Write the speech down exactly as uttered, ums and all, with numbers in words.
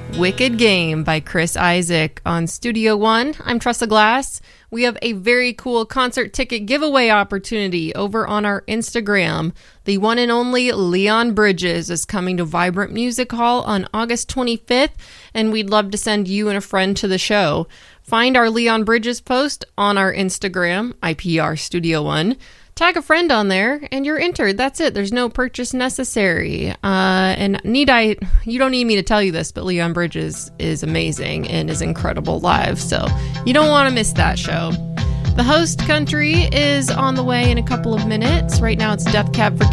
Wicked Game by Chris Isaak on Studio One. I'm Tressa Glass. We have a very cool concert ticket giveaway opportunity over on our Instagram. The one and only Leon Bridges is coming to Vibrant Music Hall on August twenty-fifth, and we'd love to send you and a friend to the show. Find our Leon Bridges post on our Instagram, I P R Studio One. Tag a friend on there, and you're entered. That's it. There's no purchase necessary. Uh, and need I... You don't need me to tell you this, but Leon Bridges is amazing and is incredible live, so you don't want to miss that show. The host country is on the way in a couple of minutes. Right now, it's Death Cab for